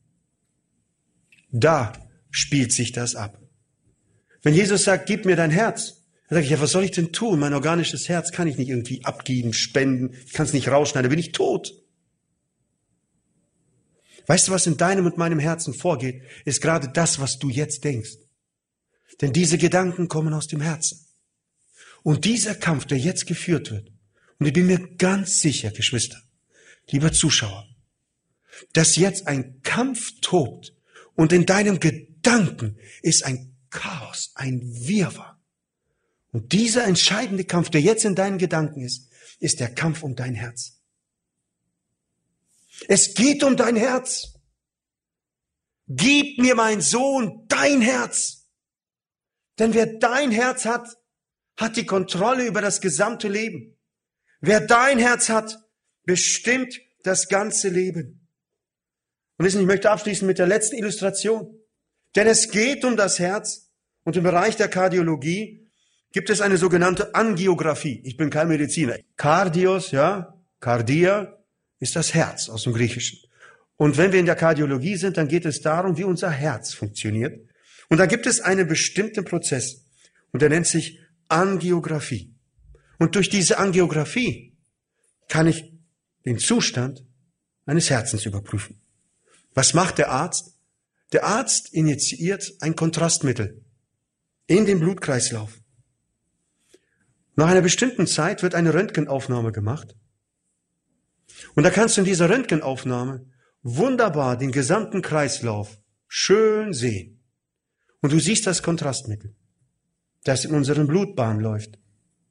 Da spielt sich das ab. Wenn Jesus sagt, gib mir dein Herz, dann sage ich, ja, was soll ich denn tun? Mein organisches Herz kann ich nicht irgendwie abgeben, spenden, ich kann es nicht rausschneiden, da bin ich tot. Weißt du, was in deinem und meinem Herzen vorgeht, ist gerade das, was du jetzt denkst. Denn diese Gedanken kommen aus dem Herzen. Und dieser Kampf, der jetzt geführt wird, und ich bin mir ganz sicher, Geschwister, lieber Zuschauer, dass jetzt ein Kampf tobt und in deinem Gedanken ist ein Chaos, ein Wirrwarr. Und dieser entscheidende Kampf, der jetzt in deinen Gedanken ist, ist der Kampf um dein Herz. Es geht um dein Herz. Gib mir, mein Sohn, dein Herz. Denn wer dein Herz hat, hat die Kontrolle über das gesamte Leben. Wer dein Herz hat, bestimmt das ganze Leben. Und wissen, ich möchte abschließen mit der letzten Illustration. Denn es geht um das Herz und im Bereich der Kardiologie gibt es eine sogenannte Angiografie. Ich bin kein Mediziner. Kardios, ja, Kardia ist das Herz aus dem Griechischen. Und wenn wir in der Kardiologie sind, dann geht es darum, wie unser Herz funktioniert. Und da gibt es einen bestimmten Prozess und der nennt sich Angiografie. Und durch diese Angiografie kann ich den Zustand meines Herzens überprüfen. Was macht der Arzt? Der Arzt injiziert ein Kontrastmittel in den Blutkreislauf. Nach einer bestimmten Zeit wird eine Röntgenaufnahme gemacht. Und da kannst du in dieser Röntgenaufnahme wunderbar den gesamten Kreislauf schön sehen. Und du siehst das Kontrastmittel, das in unseren Blutbahnen läuft.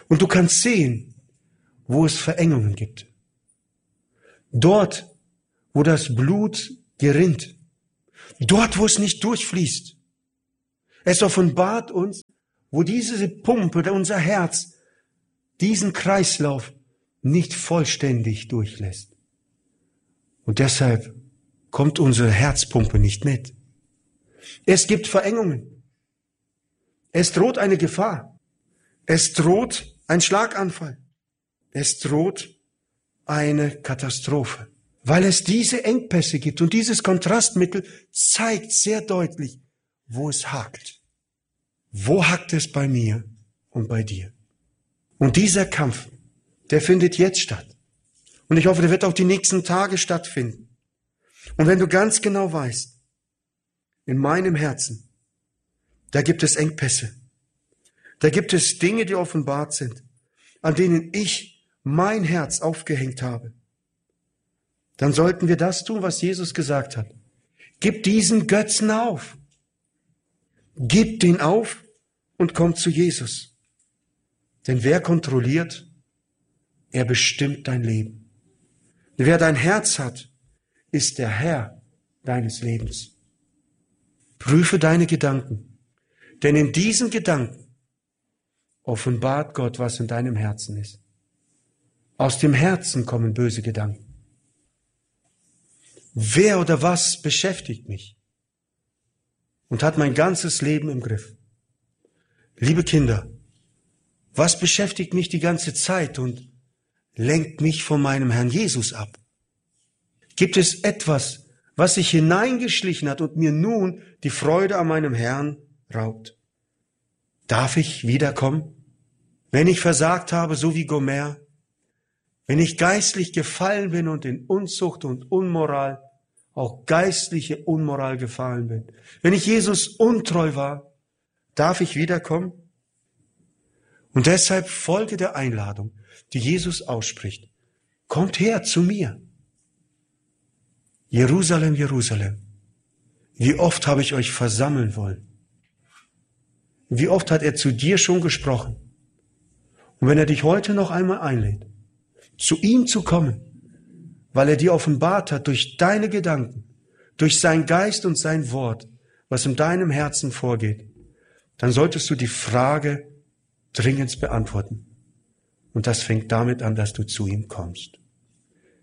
Und du kannst sehen, wo es Verengungen gibt. Dort, wo das Blut gerinnt. Dort, wo es nicht durchfließt. Es offenbart uns, wo diese Pumpe, unser Herz, diesen Kreislauf nicht vollständig durchlässt. Und deshalb kommt unsere Herzpumpe nicht mit. Es gibt Verengungen. Es droht eine Gefahr. Es droht ein Schlaganfall. Es droht eine Katastrophe. Weil es diese Engpässe gibt. Und dieses Kontrastmittel zeigt sehr deutlich, wo es hakt. Wo hakt es bei mir und bei dir? Und dieser Kampf, der findet jetzt statt. Und ich hoffe, der wird auch die nächsten Tage stattfinden. Und wenn du ganz genau weißt, in meinem Herzen, da gibt es Engpässe. Da gibt es Dinge, die offenbart sind, an denen ich mein Herz aufgehängt habe. Dann sollten wir das tun, was Jesus gesagt hat. Gib diesen Götzen auf. Gib den auf und komm zu Jesus. Denn wer kontrolliert, er bestimmt dein Leben. Wer dein Herz hat, ist der Herr deines Lebens. Prüfe deine Gedanken, denn in diesen Gedanken offenbart Gott, was in deinem Herzen ist. Aus dem Herzen kommen böse Gedanken. Wer oder was beschäftigt mich und hat mein ganzes Leben im Griff? Liebe Kinder, was beschäftigt mich die ganze Zeit und lenkt mich von meinem Herrn Jesus ab? Gibt es etwas, was sich hineingeschlichen hat und mir nun die Freude an meinem Herrn raubt? Darf ich wiederkommen, wenn ich versagt habe, so wie Gomer? Wenn ich geistlich gefallen bin und in Unzucht und Unmoral, auch geistliche Unmoral gefallen bin. Wenn ich Jesus untreu war, darf ich wiederkommen? Und deshalb folge der Einladung, die Jesus ausspricht. Kommt her zu mir. Jerusalem, Jerusalem, wie oft habe ich euch versammeln wollen? Wie oft hat er zu dir schon gesprochen? Und wenn er dich heute noch einmal einlädt, zu ihm zu kommen, weil er dir offenbart hat durch deine Gedanken, durch sein Geist und sein Wort, was in deinem Herzen vorgeht, dann solltest du die Frage dringend beantworten. Und das fängt damit an, dass du zu ihm kommst.